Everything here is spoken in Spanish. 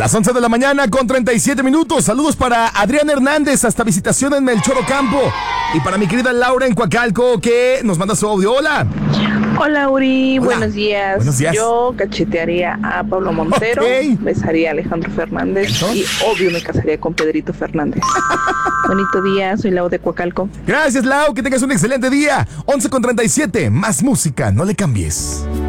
Las 11 de la mañana con 37 minutos. Saludos para Adrián Hernández hasta Visitación en Melchor Ocampo. Y para mi querida Laura en Coacalco, que nos manda su audio. Hola. Hola Uri, Hola. Buenos días. Buenos días. Yo cachetearía a Pablo Montero, besaría a Alejandro Fernández y obvio me casaría con Pedrito Fernández. Bonito día, soy Lau de Coacalco. Gracias, Lau, que tengas un excelente día. 11 con 37, más música, no le cambies.